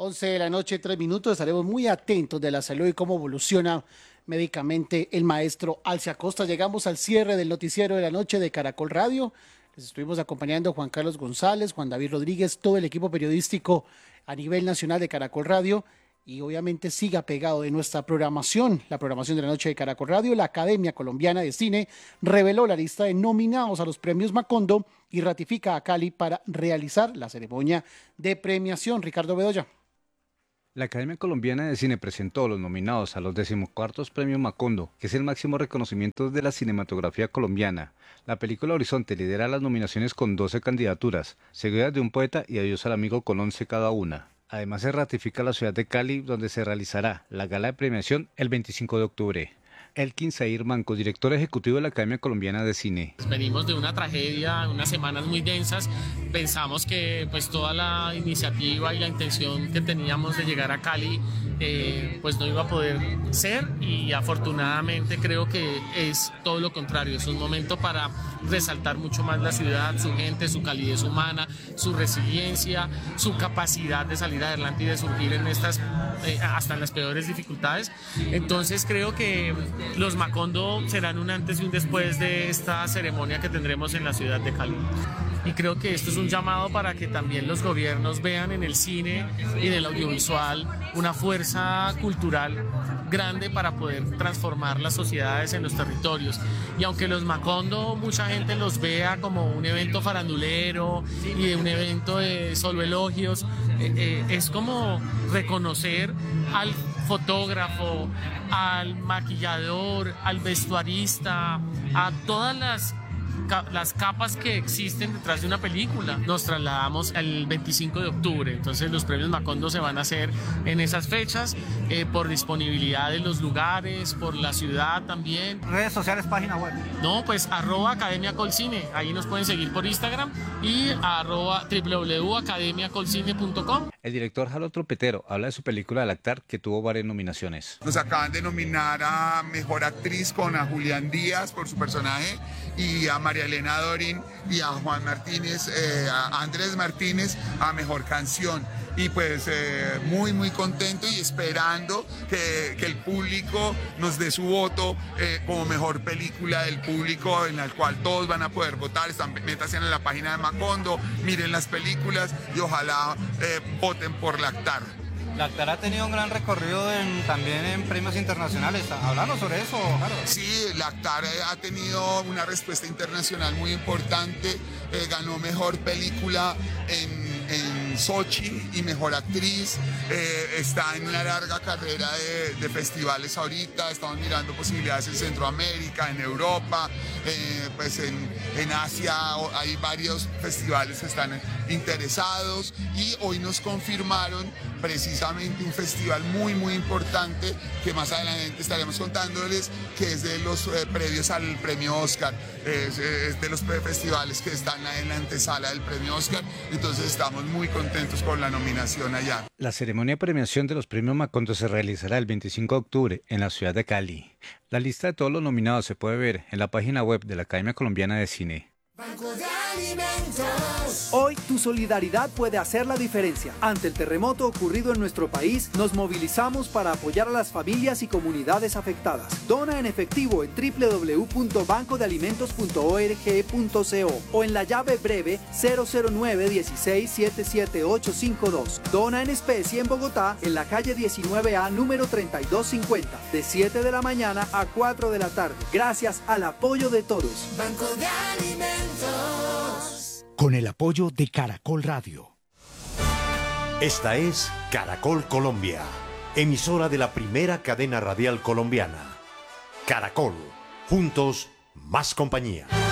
11 de la noche, 3 minutos. Estaremos muy atentos de la salud y cómo evoluciona médicamente el maestro Alce Acosta. Llegamos al cierre del noticiero de la noche de Caracol Radio. Les estuvimos acompañando Juan Carlos González, Juan David Rodríguez, todo el equipo periodístico a nivel nacional de Caracol Radio. Y obviamente siga pegado de nuestra programación, la programación de la noche de Caracol Radio. La Academia Colombiana de Cine reveló la lista de nominados a los premios Macondo y ratifica a Cali para realizar la ceremonia de premiación. Ricardo Bedoya. La Academia Colombiana de Cine presentó los nominados a los 14º Premios Macondo, que es el máximo reconocimiento de la cinematografía colombiana. La película Horizonte lidera las nominaciones con 12 candidaturas, seguidas de Un poeta y Adiós al amigo con 11 cada una. Además se ratifica la ciudad de Cali, donde se realizará la gala de premiación el 25 de octubre. Elkin Zahir Manco, director ejecutivo de la Academia Colombiana de Cine. Venimos de una tragedia, unas semanas muy densas. Pensamos que pues toda la iniciativa y la intención que teníamos de llegar a Cali pues no iba a poder ser, y afortunadamente creo que es todo lo contrario. Es un momento para resaltar mucho más la ciudad, su gente, su calidez humana, su resiliencia, su capacidad de salir adelante y de surgir en estas hasta en las peores dificultades. Entonces creo que los Macondo serán un antes y un después de esta ceremonia que tendremos en la ciudad de Cali. Y creo que esto es un llamado para que también los gobiernos vean en el cine y en el audiovisual una fuerza cultural grande para poder transformar las sociedades en los territorios. Y aunque los Macondo mucha gente los vea como un evento farandulero y un evento de solo elogios, es como reconocer al fotógrafo, al maquillador, al vestuarista, a todas las capas que existen detrás de una película. Nos trasladamos el 25 de octubre, entonces los premios Macondo se van a hacer en esas fechas, por disponibilidad de los lugares, por la ciudad también. Redes sociales, página web. No, pues @academiacolcine, ahí nos pueden seguir por Instagram, y @www.academiacolcine.com. El director Jalo Trompetero habla de su película Lactar, que tuvo varias nominaciones. Nos acaban de nominar a Mejor Actriz con a Julián Díaz por su personaje, y a María Elena Dorin y a Juan Martínez, a Andrés Martínez a Mejor Canción. Y pues muy contento y esperando que el público nos dé su voto como mejor película del público, en la cual todos van a poder votar. Métanse en la página de Macondo, miren las películas y ojalá voten por Lactar. Lactar ha tenido un gran recorrido también en premios internacionales. Háblanos sobre eso, Jaro. Sí, Lactar ha tenido una respuesta internacional muy importante. Ganó mejor película en Sochi y mejor actriz. Está en una larga carrera de festivales ahorita. Estamos mirando posibilidades en Centroamérica, en Europa, pues en Asia hay varios festivales que están interesados, y hoy nos confirmaron precisamente un festival muy importante que más adelante estaremos contándoles, que es de los previos al premio Oscar. Es de los festivales que están en la antesala del premio Oscar, entonces estamos muy contentos con la nominación allá. La ceremonia de premiación de los premios Macondo se realizará el 25 de octubre en la ciudad de Cali. La lista de todos los nominados se puede ver en la página web de la Academia Colombiana de Cine. Banco de Alimentos. Hoy tu solidaridad puede hacer la diferencia. Ante el terremoto ocurrido en nuestro país, nos movilizamos para apoyar a las familias y comunidades afectadas. Dona en efectivo en www.bancodealimentos.org.co o en la llave breve 009-16-77852. Dona en especie en Bogotá, en la calle 19A número 3250, de 7 de la mañana a 4 de la tarde. Gracias al apoyo de todos. Banco de Alimentos. Con el apoyo de Caracol Radio. Esta es Caracol Colombia, emisora de la primera cadena radial colombiana. Caracol, juntos, más compañía.